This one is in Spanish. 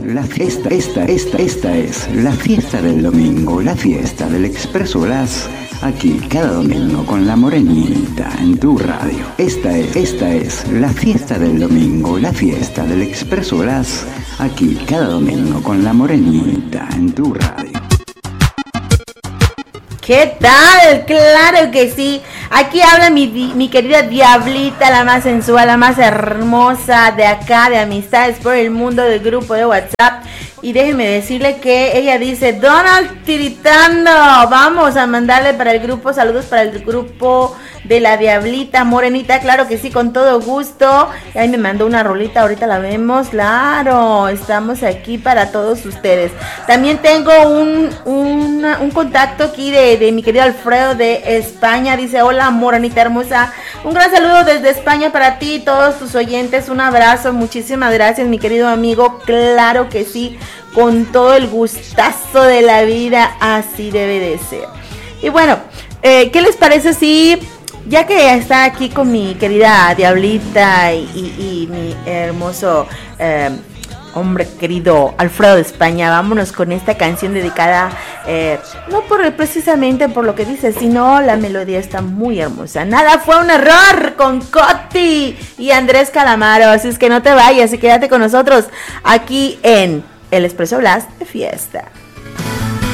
la fiesta, esta es la fiesta del domingo, la fiesta del Expreso Blas, aquí cada domingo con la Morenita en tu radio. Esta es la fiesta del domingo, la fiesta del Expreso Blas, aquí cada domingo con la Morenita en tu radio. ¿Qué tal? Claro que sí. Aquí habla mi querida Diablita, la más sensual, la más hermosa de acá, de Amistades por el Mundo, del grupo de WhatsApp. Y déjeme decirle que ella dice, Donald tiritando, vamos a mandarle para el grupo, saludos para el grupo de la Diablita Morenita, claro que sí, con todo gusto. Ahí me mandó una rolita, ahorita la vemos, claro, estamos aquí para todos ustedes. También tengo un contacto aquí de mi querido Alfredo de España, dice, hola Morenita hermosa, un gran saludo desde España para ti y todos tus oyentes, un abrazo, muchísimas gracias mi querido amigo, claro que sí, con todo el gustazo de la vida, así debe de ser. Y bueno, ¿qué les parece si, ya que está aquí con mi querida Diablita y mi hermoso hombre querido Alfredo de España, vámonos con esta canción dedicada, no precisamente por lo que dice, sino la melodía está muy hermosa. Nada fue un error con Coti y Andrés Calamaro, así es que no te vayas y quédate con nosotros aquí en El Expreso Blas de Fiesta.